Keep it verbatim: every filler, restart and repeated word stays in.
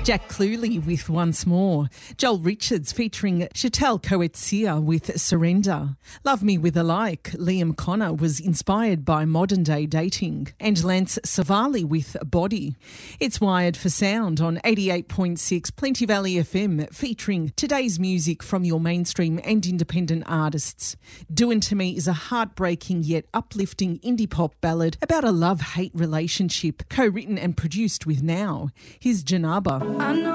Jack Cluley with Once More. Joel Richards featuring Chantal Coetzee with Surrender. Love Me With a Like. Liam Connor was inspired by modern day dating. And Lance Savali with Body. It's Wired for Sound on eighty-eight point six Plenty Valley F M, featuring today's music from your mainstream and independent artists. Doin' To Me is a heartbreaking yet uplifting indie pop ballad about a love-hate relationship, co-written and produced with Now. Here's Janaba. I know